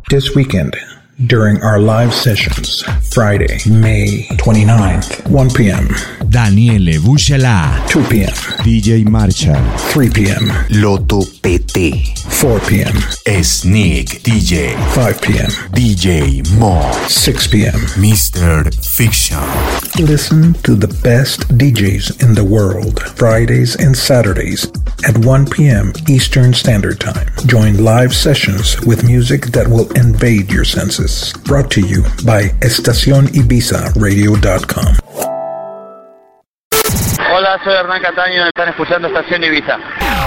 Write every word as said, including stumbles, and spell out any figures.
This weekend, during our live sessions, Friday, May twenty-ninth, one p.m. Daniele Buscela, two p.m. D J Marshall, three p.m. Loto P T, four p.m. Sneak D J, five p.m. D J Mo, six p.m. Mister Fiction. Listen to the best D Js in the world, Fridays and Saturdays at one p.m. Eastern Standard Time. Join live sessions with music that will invade your senses. Brought to you by estacion ibiza radio dot com. Hola, soy Hernán Cataño, están escuchando Estación Ibiza.